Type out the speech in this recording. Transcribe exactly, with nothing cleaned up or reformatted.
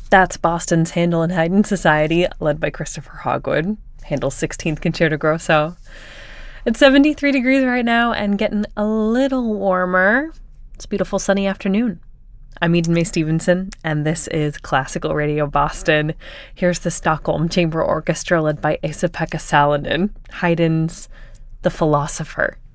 That's Boston's Handel and Haydn Society, led by Christopher Hogwood, Handel's sixteenth Concerto Grosso. It's seventy-three degrees right now and getting a little warmer. It's a beautiful sunny afternoon. I'm Eden May Stevenson, and this is Classical Radio Boston. Here's the Stockholm Chamber Orchestra led by Esa-Pekka Salonen, Haydn's The Philosopher.